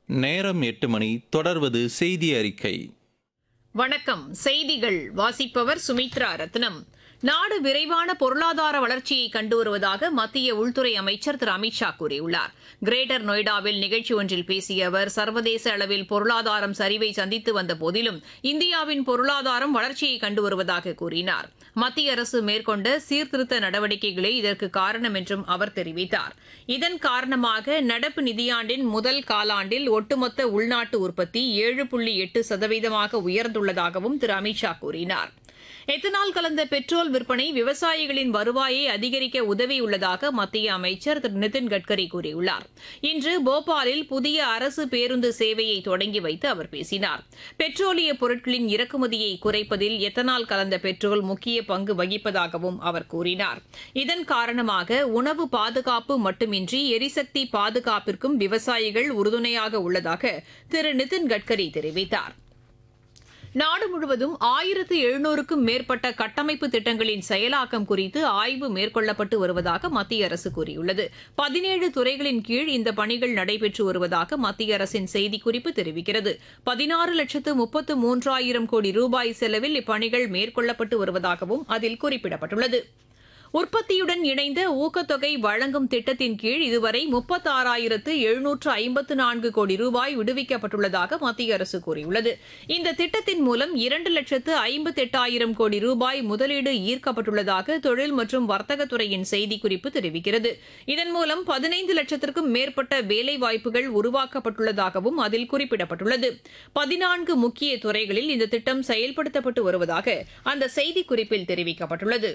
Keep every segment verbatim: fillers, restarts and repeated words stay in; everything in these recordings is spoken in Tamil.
நேரம் எட்டு மணி. தொடர்வது செய்தி அறிக்கை. வணக்கம். செய்திகள் வாசிப்பவர் சுமித்ரா ரத்னம். நாடு விரைவான பொருளாதார வளர்ச்சியை கண்டு வருவதாக மத்திய உள்துறை அமைச்சர் திரு அமித்ஷா கூறியுள்ளார். கிரேட்டர் நொய்டாவில் நிகழ்ச்சி ஒன்றில் பேசிய அவர், சர்வதேச அளவில் பொருளாதாரம் சரிவை சந்தித்து வந்த போதிலும் இந்தியாவின் பொருளாதாரம் வளர்ச்சியை கண்டு வருவதாக கூறினார். மத்திய அரசு மேற்கொண்ட சீர்திருத்த நடவடிக்கைகளே இதற்கு காரணம் என்றும் அவர் தெரிவித்தார். இதன் காரணமாக நடப்பு நிதியாண்டின் முதல் காலாண்டில் ஒட்டுமொத்த உள்நாட்டு உற்பத்தி ஏழு புள்ளி எட்டு சதவீதமாக உயர்ந்துள்ளதாகவும் திரு அமித்ஷா கூறினார். எத்தனால் கலந்த பெட்ரோல் விற்பனை விவசாயிகளின் வருவாயை அதிகரிக்க உதவியுள்ளதாக மத்திய அமைச்சர் திரு நிதின் கட்கரி கூறியுள்ளார். இன்று போபாலில் புதிய அரசு பேருந்து சேவையை தொடங்கி வைத்து அவர் பேசினார். பெட்ரோலிய பொருட்களின் இறக்குமதியை குறைப்பதில் எத்தனால் கலந்த பெட்ரோல் முக்கிய பங்கு வகிப்பதாகவும் அவர் கூறினார். இதன் காரணமாக உணவு பாதுகாப்பு மட்டுமின்றி எரிசக்தி பாதுகாப்பிற்கும் விவசாயிகள் உறுதுணையாக உள்ளதாக திரு நிதின் கட்கரி தெரிவித்தார். நாடு முழுவதும் ஆயிரத்து எழுநூறுக்கும் மேற்பட்ட கட்டமைப்பு திட்டங்களின் செயலாக்கம் குறித்து ஆய்வு மேற்கொள்ளப்பட்டு வருவதாக மத்திய அரசு கூறியுள்ளது. பதினேழு துறைகளின் கீழ் இந்த பணிகள் நடைபெற்று வருவதாக மத்திய அரசின் செய்திக்குறிப்பு தெரிவிக்கிறது. பதினாறு லட்சத்து முப்பத்து மூன்றாயிரம் கோடி ரூபாய் செலவில் இப்பணிகள் மேற்கொள்ளப்பட்டு வருவதாகவும் அதில் குறிப்பிடப்பட்டுள்ளது. உற்பத்தியுடன் இணைந்த ஊக்கத்தொகை வழங்கும் திட்டத்தின் கீழ் இதுவரை முப்பத்தாறாயிரத்து எழுநூற்று ஐம்பத்து நான்கு கோடி ரூபாய் விடுவிக்கப்பட்டுள்ளதாக மத்திய அரசு கூறியுள்ளது. இந்த திட்டத்தின் மூலம் இரண்டு லட்சத்து ஐம்பத்தி எட்டாயிரம் கோடி ரூபாய் முதலீடு ஈர்க்கப்பட்டுள்ளதாக தொழில் மற்றும் வர்த்தகத்துறையின் செய்திக்குறிப்பு தெரிவிக்கிறது. இதன் மூலம் பதினைந்து லட்சத்திற்கும் மேற்பட்ட வேலைவாய்ப்புகள் உருவாக்கப்பட்டுள்ளதாகவும் அதில் குறிப்பிடப்பட்டுள்ளது. பதினான்கு முக்கிய துறைகளில் இந்த திட்டம் செயல்படுத்தப்பட்டு வருவதாக அந்த செய்திக்குறிப்பில் தெரிவிக்கப்பட்டுள்ளது.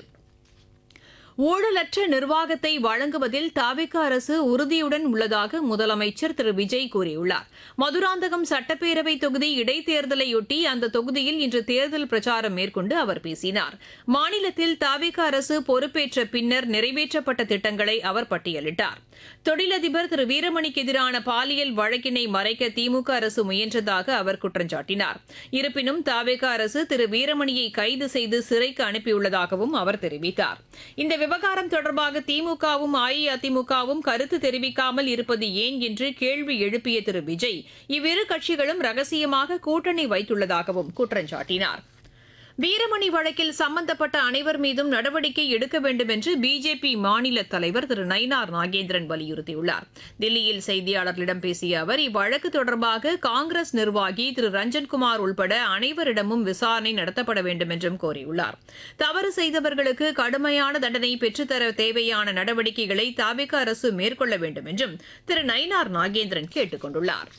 ஊழலற்ற நிர்வாகத்தை வழங்குவதில் தவிக அரசு உறுதியுடன் உள்ளதாக முதலமைச்சர் திரு விஜய் கூறியுள்ளார். மதுராந்தகம் சட்டப்பேரவை தொகுதி இடைத்தேர்தலையொட்டி அந்த தொகுதியில் இன்று தேர்தல் பிரச்சாரம் மேற்கொண்டு அவர் பேசினார். மாநிலத்தில் தவிக அரசு பொறுப்பேற்ற பின்னர் நிறைவேற்றப்பட்ட திட்டங்களை அவர் பட்டியலிட்டார். தொழிலதிபர் திரு வீரமணிக்கு எதிரான பாலியல் வழக்கினை மறைக்க திமுக அரசு முயன்றதாக அவர் குற்றம் சாட்டினார். இருப்பினும் தவிக அரசு திரு வீரமணியை கைது செய்து சிறைக்கு அனுப்பியுள்ளதாகவும் அவர் தெரிவித்தார். இந்த விவகாரம் தொடர்பாக திமுகவும் அஇஅதிமுகவும் கருத்து தெரிவிக்காமல் இருப்பது ஏன் என்று கேள்வி எழுப்பிய திரு விஜய், இவ்விரு கட்சிகளும் ரகசியமாக கூட்டணி வைத்துள்ளதாகவும் குற்றம் சாட்டினார். வீரமணி வழக்கில் சம்பந்தப்பட்ட அனைவர் மீதும் நடவடிக்கை எடுக்க வேண்டும் என்று பிஜேபி மாநில தலைவர் திரு நயினார் நாகேந்திரன் வலியுறுத்தியுள்ளார். தில்லியில் செய்தியாளர்களிடம் பேசிய அவர், இவ்வழக்கு தொடர்பாக காங்கிரஸ் நிர்வாகி திரு ரஞ்சன்குமார் உள்பட அனைவரிடமும் விசாரணை நடத்தப்பட வேண்டும் என்றும் கோரியுள்ளார். தவறு செய்தவர்களுக்கு கடுமையான தண்டனை பெற்றுத்தர தேவையான நடவடிக்கைகளை தவிக அரசு மேற்கொள்ள வேண்டும் என்றும் திரு நயினார் நாகேந்திரன் கேட்டுக் கொண்டுள்ளார்.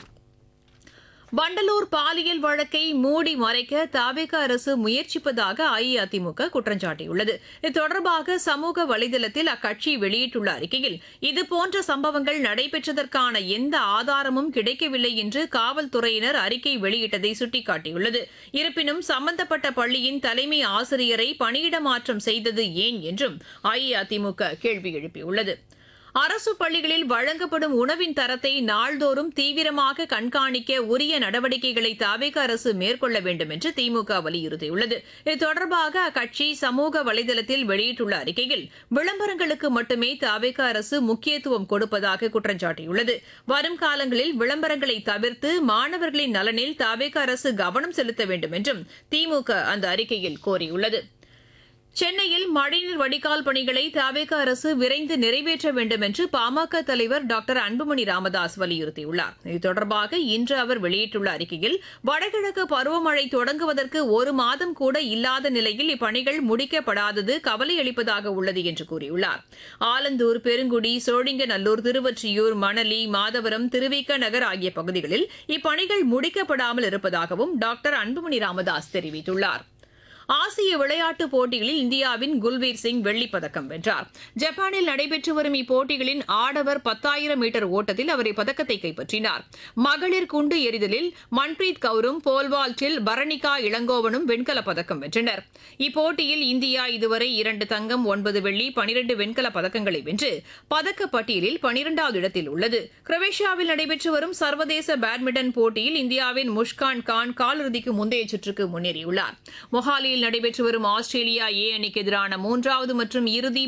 வண்டலூர் பாலியல் வழக்கை மூடி மறைக்க தவிக அரசு முயற்சிப்பதாக அஇஅதிமுக குற்றம் சாட்டியுள்ளது. இது தொடர்பாக சமூக வலைதளத்தில் அக்கட்சி வெளியிட்டுள்ள அறிக்கையில், இதுபோன்ற சம்பவங்கள் நடைபெற்றதற்கான எந்த ஆதாரமும் கிடைக்கவில்லை என்று காவல்துறையினர் அறிக்கை வெளியிட்டதை சுட்டிக்காட்டியுள்ளது. இருப்பினும் சம்பந்தப்பட்ட பள்ளியின் தலைமை ஆசிரியரை பணியிட மாற்றம் செய்தது ஏன் என்றும் அஇஅதிமுக கேள்வி எழுப்பியுள்ளது. அரசு பள்ளிகளில் வழங்கப்படும் உணவின் தரத்தை நாள்தோறும் தீவிரமாக கண்காணிக்க உரிய நடவடிக்கைகளை தவிக அரசு மேற்கொள்ள வேண்டும் என்று திமுக வலியுறுத்தியுள்ளது. இது தொடர்பாக அக்கட்சி சமூக வலைதளத்தில் வெளியிட்டுள்ள அறிக்கையில், விளம்பரங்களுக்கு மட்டுமே தவிக அரசு முக்கியத்துவம் கொடுப்பதாக குற்றம் சாட்டியுள்ளது. வரும் காலங்களில் விளம்பரங்களை தவிர்த்து மாணவர்களின் நலனில் தவிக அரசு கவனம் செலுத்த வேண்டும் என்றும் திமுக அந்த அறிக்கையில் கோரியுள்ளது. சென்னையில் மழைநீர் வடிகால் பணிகளை தவிக அரசு விரைந்து நிறைவேற்ற வேண்டும் என்று பாமக தலைவர் டாக்டர் அன்புமணி ராமதாஸ் வலியுறுத்தியுள்ளார். இது தொடர்பாக இன்று அவர் வெளியிட்டுள்ள அறிக்கையில், வடகிழக்கு பருவமழை தொடங்குவதற்கு ஒரு மாதம் கூட இல்லாத நிலையில் இப்பணிகள் முடிக்கப்படாதது கவலை அளிப்பதாக உள்ளது என்று கூறியுள்ளார். ஆலந்தூர், பெருங்குடி, சோழிங்கநல்லூர், திருவொற்றியூர், மணலி, மாதவரம், திருவிக நகர் ஆகிய பகுதிகளில் இப்பணிகள் முடிக்கப்படாமல் இருப்பதாகவும் டாக்டர் அன்புமணி ராமதாஸ் தெரிவித்துள்ளார். ஆசிய விளையாட்டுப் போட்டிகளில் இந்தியாவின் குல்வீர் சிங் வெள்ளிப்பதக்கம் வென்றார். ஜப்பானில் நடைபெற்று வரும் இப்போட்டிகளின் ஆடவர் பத்தாயிரம் மீட்டர் ஓட்டத்தில் அவர் இப்பதக்கத்தை கைப்பற்றினார். மகளிர் குண்டு எறிதலில் மன்பிரீத் கவுரும் போல்வால்ட்டில் பரணிகா இளங்கோவனும் வெண்கலப் பதக்கம் வென்றனர். இப்போட்டியில் இந்தியா இதுவரை இரண்டு தங்கம், ஒன்பது வெள்ளி, பனிரண்டு வெண்கலப் பதக்கங்களை வென்று பதக்கப் பட்டியலில் பனிரெண்டாவது இடத்தில் உள்ளது. குரோவேஷியாவில் நடைபெற்று வரும் சர்வதேச பேட்மிண்டன் போட்டியில் இந்தியாவின் முஷ்கான் கான் காலிறுதிக்கு முந்தைய சுற்றுக்கு முன்னேறியுள்ளார். மொஹாலியில் நடைபெற்று வரும் ஆஸ்திரேலியா ஏ அணிக்கு எதிரான மூன்றாவது மற்றும் இறுதி